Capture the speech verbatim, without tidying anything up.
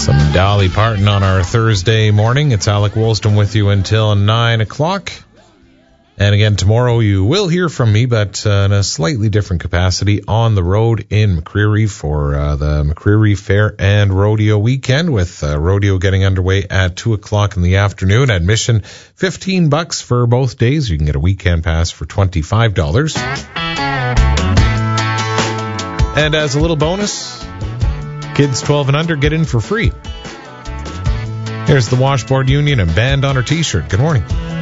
Some Dolly Parton on our Thursday morning. It's Alec Woolston with you until nine o'clock. And again, tomorrow you will hear from me, but uh, in a slightly different capacity on the road in McCreary for uh, the McCreary Fair and Rodeo weekend, with uh, rodeo getting underway at two o'clock in the afternoon. Admission fifteen bucks for both days. You can get a weekend pass for twenty-five dollars. And as a little bonus, kids twelve and under get in for free. Here's the Washboard Union and Band on her t-shirt. Good morning.